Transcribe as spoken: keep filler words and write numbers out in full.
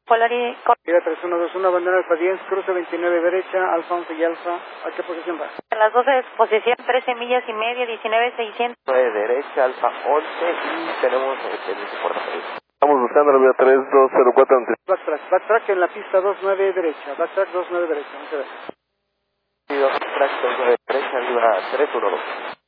Polari, Mira tres uno dos uno, bandera alfa diez, cruce veintinueve derecha, alfa once y alfa. ¿A qué posición va? en las doce de posición, trece millas y media, diecinueve seiscientos. nueve derecha, alfa once y tenemos el portafolio. Estamos buscando la vía tres dos cero cuatro. Backtrack, backtrack en la pista dos nueve derecha, backtrack dos nueve derecha, muchas gracias. Backtrack dos nueve derecha, arriba tres uno dos.